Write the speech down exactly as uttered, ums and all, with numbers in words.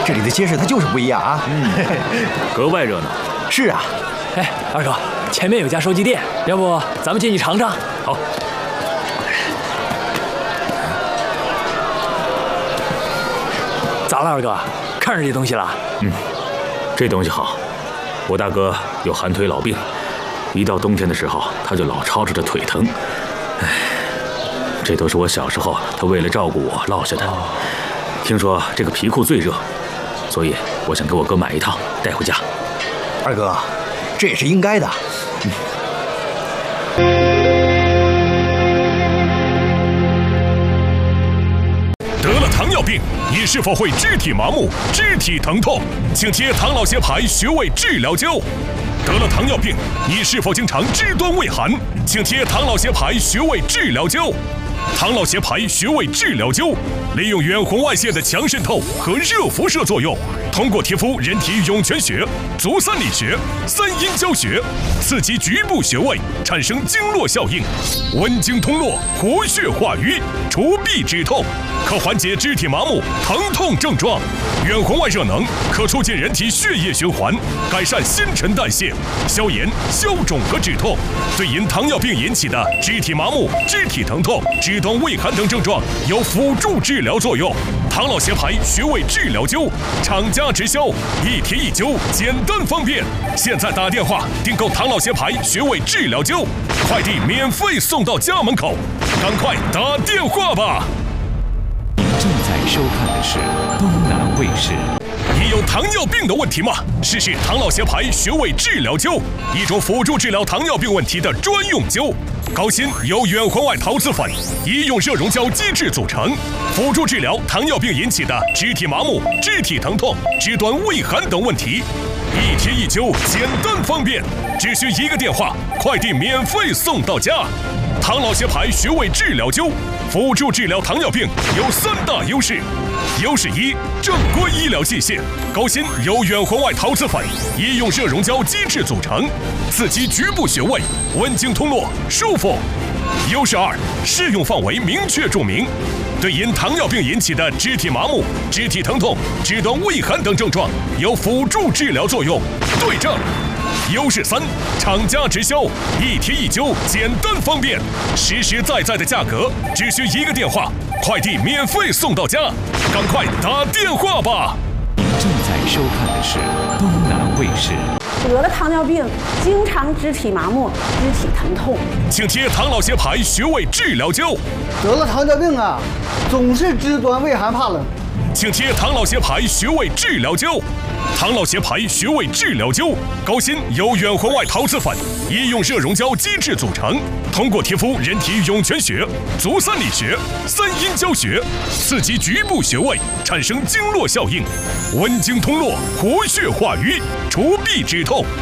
这里的街市它就是不一样啊， 嗯，格外热闹。 是啊， 哎，二哥，前面有家收集店，要不咱们进去尝尝？ 好。 咋了，二哥？看上这东西了？ 嗯，这东西好。我大哥有寒腿老病，一到冬天的时候，他就老吵着这腿疼。哎，这都是我小时候他为了照顾我落下的。听说这个皮裤最热，所以我想给我哥买一套带回家。 二哥，这也是应该的。嗯。 得了糖尿病，你是否会肢体麻木、肢体疼痛？请贴唐老协牌穴位治疗胶。得了糖尿病，你是否经常肢端畏寒？请贴唐老协牌穴位治疗胶。唐老协牌穴位治疗胶利用远红外线的强渗透和热辐射作用，通过贴敷人体涌泉穴、足三里穴、三阴交穴，刺激局部穴位，产生经络效应，温经通络，活血化瘀，除痹止痛，可缓解肢体麻木、疼痛症状。远红外热能可促进人体血液循环，改善新陈代谢，消炎、消肿和止痛，对因糖尿病引起的肢体麻木、肢体疼痛、肢端畏寒等症状有辅助治疗作用。唐老协牌穴位治疗胶，厂家直销，一贴一灸，简单方便。现在打电话订购唐老协牌穴位治疗胶，快递免费送到家门口，赶快打电话吧！ 您正在收看的是东南卫视。 你有糖尿病的问题吗？试试唐老协牌穴位治疗胶，一种辅助治疗糖尿病问题的专用胶。高锌由远红外陶瓷粉、医用热熔胶基质组成，辅助治疗糖尿病引起的肢体麻木、肢体疼痛、肢端畏寒等问题。一贴一灸，简单方便，只需一个电话，快递免费送到家。唐老协牌穴位治疗胶辅助治疗糖尿病有三大优势。优势一，正规医疗器械，高锌由远红外陶瓷粉、医用热熔胶基质组成，刺激局部穴位，温经通络，舒服。优势二，适用范围明确注明，对因糖尿病引起的肢体麻木、肢体疼痛、肢端畏寒等症状有辅助治疗作用，对症。优势三，厂家直销，一贴一灸，简单方便，实实在在的价格，只需一个电话，快递免费送到家，赶快打电话吧！ 您正在收看的是东南卫视。 得了糖尿病，经常肢体麻木、肢体疼痛， 请贴唐老协牌穴位治疗胶。 得了糖尿病啊，总是肢端畏寒怕冷， 请贴唐老协牌穴位治疗胶。唐老协牌穴位治疗胶，高锌由远红外陶瓷粉、医用热熔胶基质组成，通过贴敷人体涌泉穴、足三里穴、三阴交穴，刺激局部穴位，产生经络效应，温经通络，活血化瘀，除痹止痛。